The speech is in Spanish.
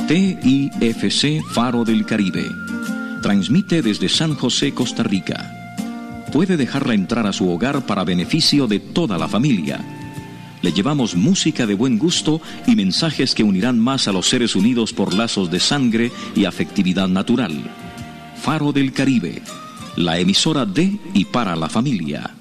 TIFC Faro del Caribe. Transmite desde San José, Costa Rica. Puede dejarla entrar a su hogar para beneficio de toda la familia. Le llevamos música de buen gusto y mensajes que unirán más a los seres unidos por lazos de sangre y afectividad natural. Faro del Caribe, la emisora de y para la familia.